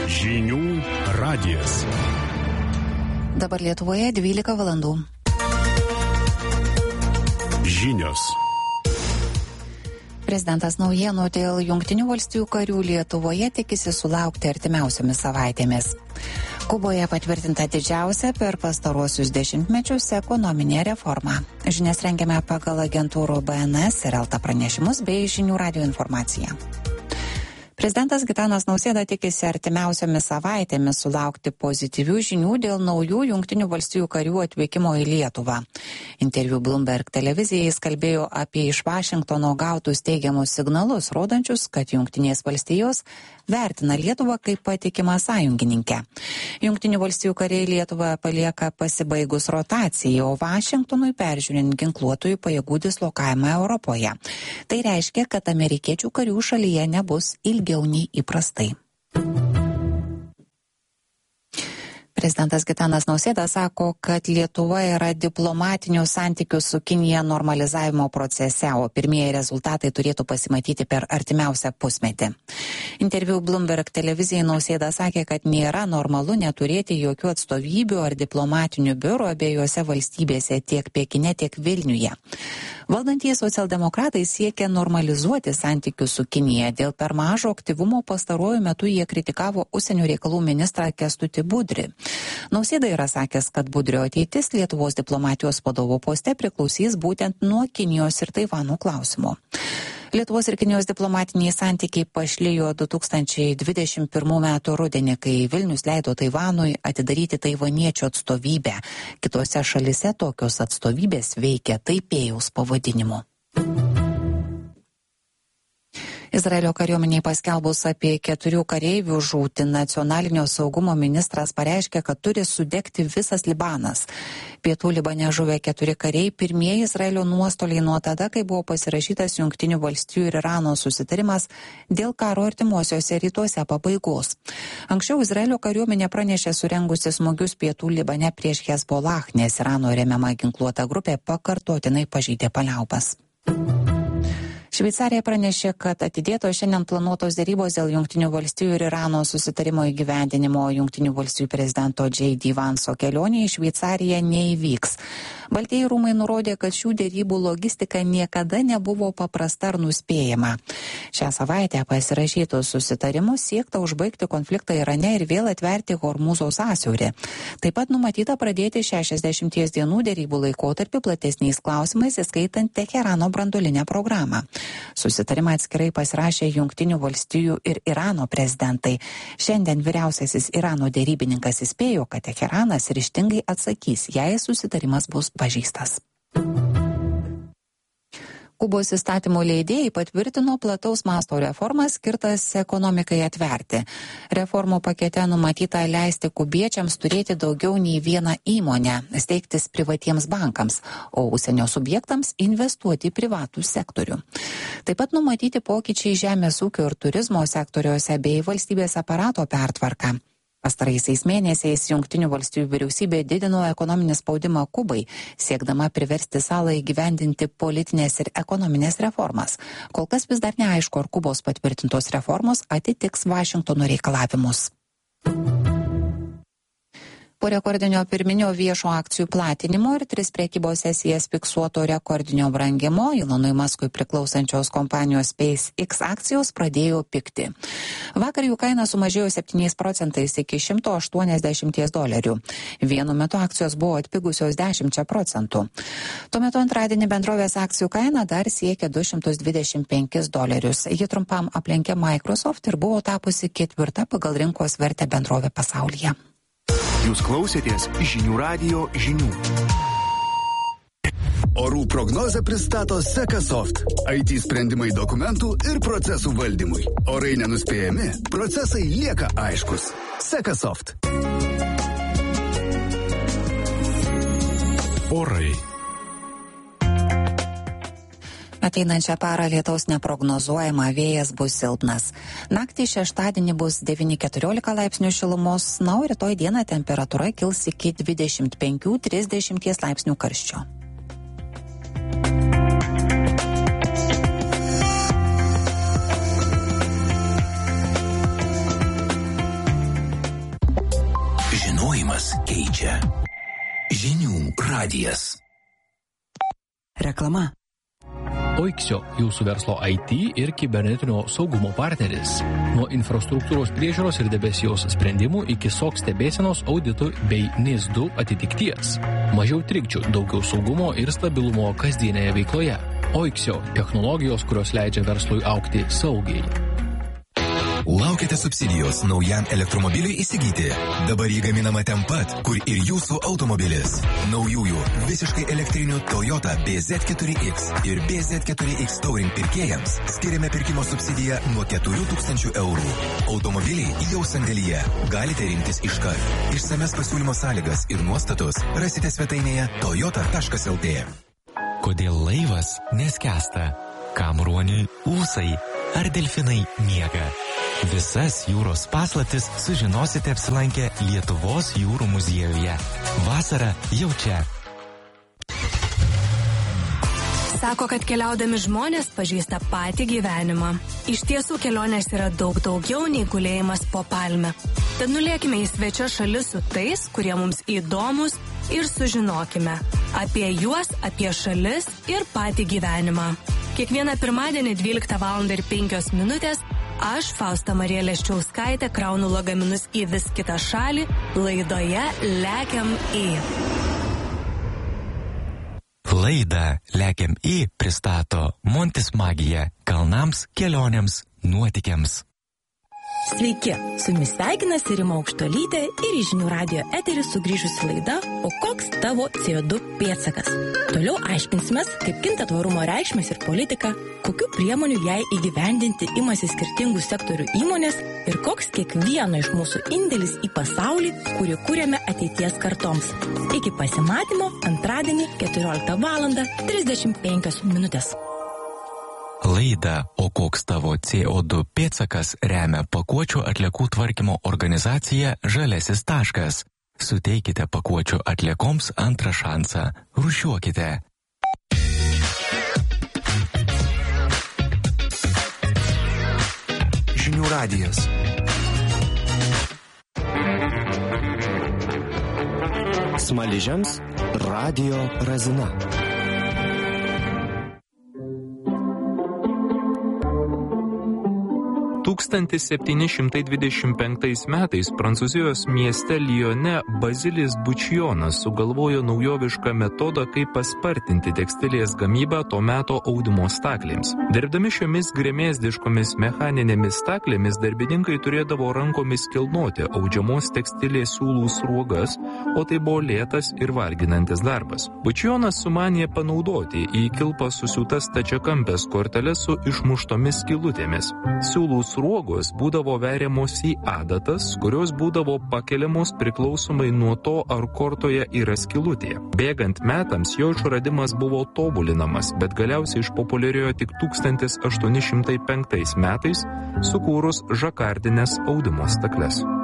Žinių radijas. Dabar Lietuvoje 12 valandų. Žinios. Prezidentas naujienų dėl Jungtinių valstijų karių Lietuvoje tikisi sulaukti artimiausiomis savaitėmis. Kuboje patvirtinta didžiausia per pastaruosius dešimtmečius ekonominė reforma. Žinias rengiame pagal agentūrų BNS ir LT pranešimus bei Žinių radijo informaciją. Prezidentas Gitanas Nausėda tikisi artimiausiomis savaitėmis sulaukti pozityvių žinių dėl naujų Jungtinių valstijų karių atvykimo į Lietuvą. Interviu Bloomberg televizijai jis kalbėjo apie iš Vašingtono gautus teigiamus signalus, rodančius, kad Jungtinės valstijos vertina Lietuvą kaip patikimą sąjungininkę. Jungtinių valstijų kariai Lietuvą palieka pasibaigus rotacijai, o Vašingtonui peržiūrint ginkluotųjų pajėgų dislokavimą Europoje. Tai reiškia, kad amerikiečių karių šalyje nebus ilgiau nei įprastai. Prezidentas Gitanas Nausėda sako, kad Lietuva yra diplomatinių santykių su Kinija normalizavimo procese, o pirmieji rezultatai turėtų pasimatyti per artimiausią pusmetį. Interviu Bloomberg televizijai Nausėda sakė, kad nėra normalu neturėti jokių atstovybių ar diplomatinių biurų abiejose valstybėse, tiek Pekine, tiek Vilniuje. Valdantieji socialdemokratai siekia normalizuoti santykius su Kinija. Dėl per mažo aktyvumo pastaruoju metu jie kritikavo užsienio reikalų ministrą Kęstutį Budrį. Nausėda yra sakęs, kad Budrio ateitis Lietuvos diplomatijos vadovo poste priklausys būtent nuo Kinijos ir Taivano klausimo. Lietuvos ir Kinijos diplomatiniai santykiai pašlijo 2021 metų rudenį, kai Vilnius leido Taivanui atidaryti taivaniečių atstovybę. Kitose šalise tokios atstovybės veikia Taipėjaus pavadinimu. Izraelio kariuomeniai paskelbus apie 4 kareivių žūtį, nacionalinio saugumo ministras pareiškė, kad turi sudegti visas Libanas. Pietų Libane žuvę 4 kariai, pirmieji Izraelio nuostoliai nuo tada, kai buvo pasirašytas Jungtinių valstijų ir Irano susitarimas dėl karo artimuosiuose rytuose pabaigos. Anksčiau Izraelio kariuomenė pranešė surengusi smūgius Pietų Libane prieš Hezbollah, nes Irano remiama ginkluota grupė pakartotinai pažeidė paliaubas. Šveicarija pranešė, kad atidėto šiandien planuotos dėrybos dėl Jungtinių valstijų ir Irano susitarimo įgyvendinimo Jungtinių valstijų prezidento J.D. Vanso kelionė į Šveicariją neįvyks. Baltieji rūmai nurodė, kad šių dėrybų logistika niekada nebuvo paprasta ar nuspėjama. Šią savaitę pasirašytus susitarimus siekta užbaigti konfliktą Irane ir vėl atverti Hormūzo sąsiaurį. Taip pat numatyta pradėti 60 dienų dėrybų laikotarpį platesniais klausimais, įskaitant Teherano branduolinę programą. Susitarimą atskirai pasirašė Jungtinių valstijų ir Irano prezidentai. Šiandien vyriausiasis Irano dėrybininkas įspėjo, kad Teheranas ryžtingai atsakys, jei susitarimas bus pažeistas. Kubos įstatymų leidėjai patvirtino plataus masto reformą skirtas ekonomikai atverti. Reformų pakete numatyta leisti kubiečiams turėti daugiau nei vieną įmonę, steigtis privatiems bankams, o užsienio subjektams investuoti į privatų sektorių. Taip pat numatyti pokyčiai žemės ūkio ir turizmo sektoriuose bei valstybės aparato pertvarka. Pastaraisiais mėnesiais Jungtinių valstijų vyriausybė didino ekonominį spaudimą Kubai, siekdama priversti salą įgyvendinti politinės ir ekonominės reformas. Kol kas vis dar neaišku, ar Kubos patvirtintos reformos atitiks Vašingtono reikalavimus. Po rekordinio pirminio viešo akcijų platinimo ir 3 prekybos sesijas fiksuoto rekordinio brangimo, Elonui Muskui priklausančios kompanijos SpaceX akcijos pradėjo pigti. Vakar jų kaina sumažėjo 7% iki $180. Vienu metu akcijos buvo atpigusios 10%. Tuo metu antradienį bendrovės akcijų kaina dar siekė $225. Ji trumpam aplenkė Microsoft ir buvo tapusi 4. pagal rinkos vertę bendrovė pasaulyje. Jūs klausėtės Žinių radijo žinių. Orų prognozę pristato Sekasoft. IT sprendimai dokumentų ir procesų valdymui. Orai nenuspėjami, procesai lieka aiškus. Sekasoft. Orai. Ateinančią parą lietaus neprognozuojama, vėjas bus silpnas. Naktį šeštadienį bus 9-14 laipsnių šilumos, na, o rytoj dieną temperatūra kils iki 25-30 laipsnių karščio. Žinojimas keičia. Žinių radijas. Reklama. Oiksio, jūsų verslo IT ir kibernetinio saugumo partneris. Nuo infrastruktūros priežiūros ir debesijos sprendimų iki SOC stebėsenos auditų bei NIS2 atitikties. Mažiau trikdžių, daugiau saugumo ir stabilumo kasdienėje veikloje. Oiksio – technologijos, kurios leidžia verslui augti saugiai. Laukite subsidijos naujam elektromobiliui įsigyti. Dabar jį gaminama ten pat, kur ir jūsų automobilis. Naujųjų visiškai elektrinių Toyota BZ4X ir BZ4X Touring pirkėjams skiriame pirkimo subsidiją nuo 4 000 eurų. Automobiliai jau sandėlyje. Galite rinktis iškart. Išsames pasiūlymo sąlygas ir nuostatus rasite svetainėje toyota.lt. Kodėl laivas neskęsta? Kam ruoniui ūsai? Ar delfinai miega? Visas jūros paslaptis sužinosite apsilankę Lietuvos jūrų muziejuje. Vasara jau čia. Sako, kad keliaudami žmonės pažįsta patį gyvenimą. Iš tiesų kelionės yra daug daugiau nei gulėjimas po palme. Tad nulėkime į svečias šalis su tais, kurie mums įdomus ir sužinokime apie juos, apie šalis ir patį gyvenimą. Kiekvieną pirmadienį 12:05 aš, Fausta Marija Leščiauskaitė, kraunu lagaminus į vis kitą šalį laidoje Lekiam į. Laidą Lekiam į pristato Montis Magija kalnams, kelionėms, nuotykiams. Sveiki, su jumis sveikinasi Rima Aukštuolytė ir į Žinių radijo eterį sugrįžusi laida O koks tavo CO2 pėdsakas? Toliau aiškinsimės, kaip kinta tvarumo reikšmės ir politika, kokių priemonių jai įgyvendinti imasi skirtingų sektorių įmonės ir koks kiekvieno iš mūsų indėlis į pasaulį, kurį kūrėme ateities kartoms. Iki pasimatymo antradienį 14:35. Laidą O koks tavo CO2 pėdsakas remia pakuočių atliekų tvarkymo organizacija Žaliasis taškas. Suteikite pakuočių atliekoms antrą šansą. Rūšiuokite. Žinių radijas. Smaližiams radio Razina. 1725 metais Prancūzijos mieste Lyone Bazilis Bučionas sugalvojo naujovišką metodą, kaip paspartinti tekstilės gamybą to meto audimo staklėms. Dirbdami šiomis gremėzdiškomis mechaninėmis staklėmis darbininkai turėdavo rankomis kilnoti audžiamos tekstilės siūlų sruogas, o tai buvo lėtas ir varginantis darbas. Bučionas sumanė panaudoti į kilpą susiūtas stačiakampės korteles su išmuštomis skylutėmis. Siūlų sruogos būdavo veriamos į adatas, kurios būdavo pakeliamos priklausomai nuo to, ar kortoje yra skylutė. Bėgant metams jo išradimas buvo tobulinamas, bet galiausiai išpopuliarėjo tik 1805 metais, sukūrus žakardinės audimo stakles.